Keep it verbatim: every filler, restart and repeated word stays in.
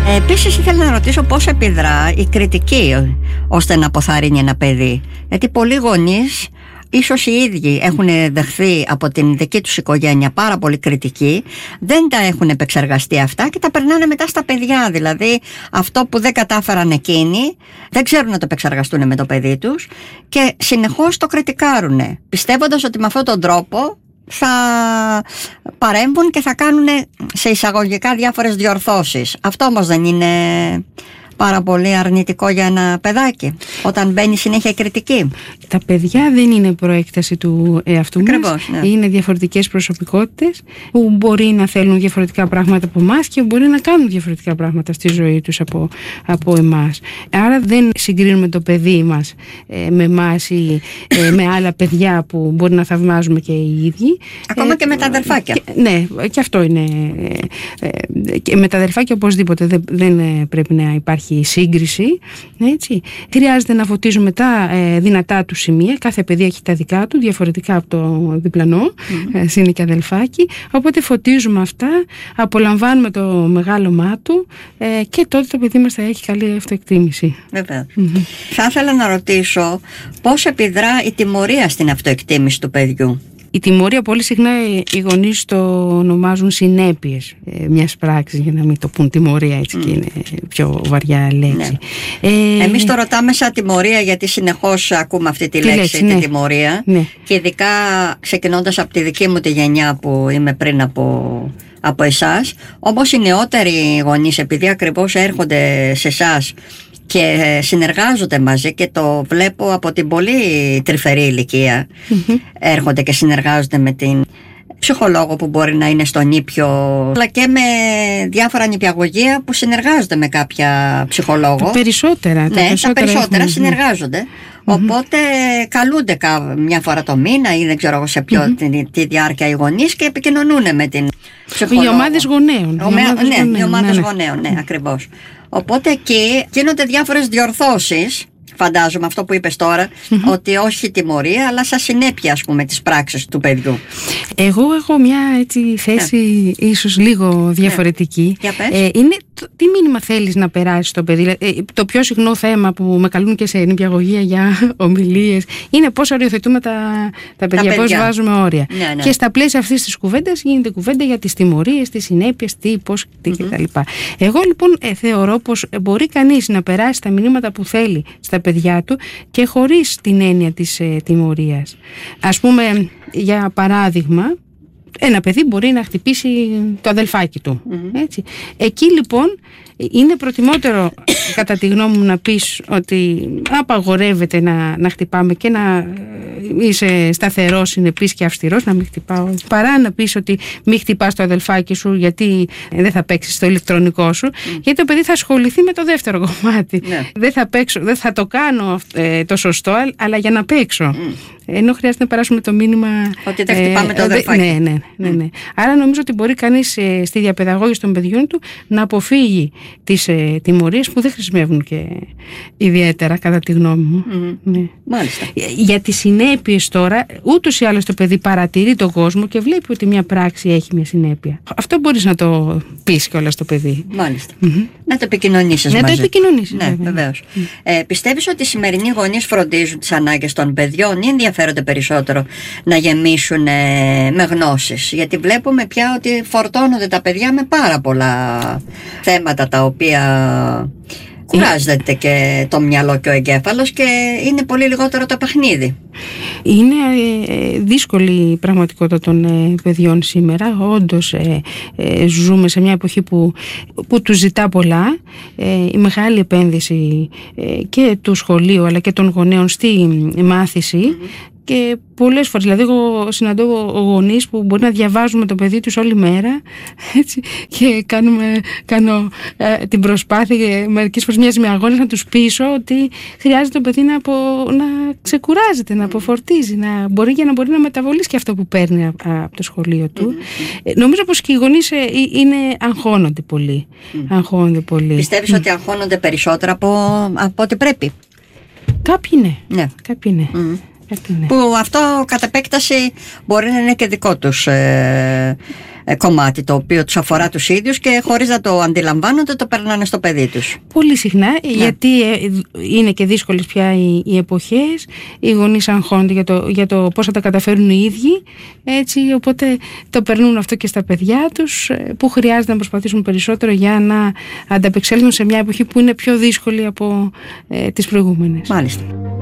Επίσης ήθελα να ρωτήσω πώς επιδρά η κριτική ώστε να αποθαρρύνει ένα παιδί. Γιατί πολλοί γονείς, ίσως οι ίδιοι έχουν δεχθεί από την δική τους οικογένεια πάρα πολύ κριτική, δεν τα έχουν επεξεργαστεί αυτά και τα περνάνε μετά στα παιδιά. Δηλαδή αυτό που δεν κατάφεραν εκείνοι δεν ξέρουν να το επεξεργαστούν με το παιδί τους και συνεχώς το κριτικάρουνε, πιστεύοντας ότι με αυτόν τον τρόπο θα παρέμβουν και θα κάνουν σε εισαγωγικά διάφορες διορθώσεις. Αυτό όμως δεν είναι πάρα πολύ αρνητικό για ένα παιδάκι όταν μπαίνει συνέχεια η κριτική? Τα παιδιά δεν είναι προέκταση του εαυτού μας. Ακριβώς, ναι. Είναι διαφορετικές προσωπικότητες που μπορεί να θέλουν διαφορετικά πράγματα από εμάς και μπορεί να κάνουν διαφορετικά πράγματα στη ζωή τους από, από εμάς. Άρα δεν συγκρίνουμε το παιδί μας ε, με εμάς ή ε, με άλλα παιδιά που μπορεί να θαυμάζουμε και οι ίδιοι. Ακόμα ε, και με τα αδερφάκια. Και, ναι, και αυτό είναι. Ε, ε, και με τα αδερφάκια οπωσδήποτε δεν, δεν πρέπει να υπάρχει η σύγκριση, έτσι. Χρειάζεται να φωτίζουμε τα ε, δυνατά του σημεία. Κάθε παιδί έχει τα δικά του, διαφορετικά από το διπλανό, mm-hmm. ε, είναι και αδελφάκι. Οπότε φωτίζουμε αυτά, απολαμβάνουμε το μεγάλωμά του ε, και τότε το παιδί μας θα έχει καλή αυτοεκτίμηση. Βέβαια. Mm-hmm. Θα ήθελα να ρωτήσω πώς επιδρά η τιμωρία στην αυτοεκτίμηση του παιδιού. Η τιμωρία πολύ συχνά οι γονείς το ονομάζουν συνέπειες ε, μιας πράξης, για να μην το πουν τιμωρία, έτσι, mm. και είναι πιο βαριά λέξη. Ναι. Ε, Εμείς το ρωτάμε σαν τιμωρία γιατί συνεχώς ακούμε αυτή τη, τη λέξη, λέξη, τη ναι. τιμωρία, ναι. Και ειδικά ξεκινώντας από τη δική μου τη γενιά που είμαι πριν από, από εσάς. Όμως οι νεότεροι γονείς, επειδή ακριβώς έρχονται σε εσάς και συνεργάζονται μαζί, και το βλέπω από την πολύ τρυφερή ηλικία, mm-hmm. έρχονται και συνεργάζονται με την ψυχολόγο που μπορεί να είναι στον νήπιο, αλλά και με διάφορα νηπιαγωγεία που συνεργάζονται με κάποια ψυχολόγο. Τα περισσότερα. Ναι, τα περισσότερα, τα περισσότερα έχουν, συνεργάζονται. Mm-hmm. Οπότε καλούνται μια φορά το μήνα ή δεν ξέρω σε ποιο, mm-hmm. τη, τη διάρκεια οι γονείς και επικοινωνούν με την ψυχολόγο. Οι ομάδες γονέων. Ο, οι ομάδες ναι, γονέων, οι ομάδες ναι, γονέων, ναι, ακριβώς. Οπότε εκεί γίνονται διάφορες διορθώσεις, φαντάζομαι αυτό που είπες τώρα, mm-hmm. ότι όχι τιμωρία αλλά σαν συνέπεια, ας πούμε, της πράξης του παιδιού. Εγώ έχω μια έτσι θέση yeah. ίσως λίγο διαφορετική. Yeah. Ε, είναι το, τι μήνυμα θέλεις να περάσεις στο παιδί. Ε, το πιο συχνό θέμα που με καλούν και σε νηπιαγωγεία για ομιλίες είναι πώς οριοθετούμε τα, τα παιδιά, πώς βάζουμε όρια. Yeah, yeah. Και στα πλαίσια αυτής της κουβέντας γίνεται κουβέντα για τις τιμωρίες, τις συνέπειες, τι, πώς, τι mm-hmm. κτλ. Εγώ λοιπόν ε, θεωρώ πως μπορεί κανείς να περάσει τα μηνύματα που θέλει στα παιδιά του και χωρίς την έννοια της ε, τιμωρίας. Ας πούμε, για παράδειγμα, ένα παιδί μπορεί να χτυπήσει το αδελφάκι του. Mm-hmm. Έτσι. Εκεί λοιπόν είναι προτιμότερο κατά τη γνώμη μου να πεις ότι απαγορεύεται να, να χτυπάμε και να είσαι σταθερός, συνεπής και αυστηρός, να μην χτυπάω, παρά να πεις ότι μην χτυπάς το αδελφάκι σου γιατί δεν θα παίξεις στο ηλεκτρονικό σου, mm. γιατί το παιδί θα ασχοληθεί με το δεύτερο κομμάτι. Yeah. Δεν θα παίξω, δεν θα το κάνω ε, το σωστό, αλλά για να παίξω. Mm. Ενώ χρειάζεται να περάσουμε το μήνυμα ότι δεν χτυπάμε ε, το αδελφάκι. Ναι, ναι, ναι, ναι. Mm. Άρα νομίζω ότι μπορεί κανείς ε, στη διαπαιδαγώγηση των παιδιών του να αποφύγει τις ε, τιμωρίες που δεν χρησιμεύουν και ιδιαίτερα κατά τη γνώμη μου. Mm. Ναι. Μάλιστα. Για τις συνέπειες τώρα, ούτως ή άλλως το παιδί παρατηρεί τον κόσμο και βλέπει ότι μια πράξη έχει μια συνέπεια. Αυτό μπορείς να το πεις κιόλας στο παιδί. Μάλιστα. Mm-hmm. Να το επικοινωνήσεις να μαζί. Να το επικοινωνήσεις. Ναι, βεβαίως. Mm. Ε, πιστεύεις ότι οι σημερινοί γονείς φροντίζουν τις ανάγκες των παιδιών ή ενδιαφέρονται περισσότερο να γεμίσουν ε, με γνώσεις? Γιατί βλέπουμε πια ότι φορτώνονται τα παιδιά με πάρα πολλά θέματα τα οποία κουράζεται και το μυαλό και ο εγκέφαλος και είναι πολύ λιγότερο το παιχνίδι. Είναι ε, δύσκολη η πραγματικότητα των ε, παιδιών σήμερα. Όντως ε, ε, ζούμε σε μια εποχή που, που τους ζητά πολλά. Ε, η μεγάλη επένδυση ε, και του σχολείου αλλά και των γονέων στη μάθηση. Mm-hmm. Και πολλές φορές, δηλαδή εγώ συναντώ γονείς που μπορεί να διαβάζουν με το παιδί τους όλη μέρα, έτσι, και κάνουμε, κάνω ε, την προσπάθεια μερικές φορές μοιάζει με αγώνες να τους πείσω ότι χρειάζεται το παιδί να, απο, να ξεκουράζεται, να αποφορτίζει, να μπορεί, για να μπορεί να μεταβολήσει και αυτό που παίρνει από, από το σχολείο του. Mm-hmm. Ε, νομίζω πως και οι γονείς ε, είναι, αγχώνονται πολύ. Mm. Αγχώνονται πολύ. Πιστεύεις mm. ότι αγχώνονται περισσότερο από, από ό,τι πρέπει? Κάποιοι ναι. Ναι. Κάποιοι ναι. Mm. Που αυτό κατ' επέκταση μπορεί να είναι και δικό τους ε, κομμάτι το οποίο τους αφορά τους ίδιους και χωρίς να το αντιλαμβάνονται το περνάνε στο παιδί τους. Πολύ συχνά, ναι. γιατί είναι και δύσκολες πια οι, οι εποχές, οι γονείς αγχώνονται για το, για το πώς θα τα καταφέρουν οι ίδιοι, έτσι, οπότε το περνούν αυτό και στα παιδιά τους, που χρειάζεται να προσπαθήσουν περισσότερο για να ανταπεξέλθουν σε μια εποχή που είναι πιο δύσκολη από ε, τις προηγούμενες. Μάλιστα.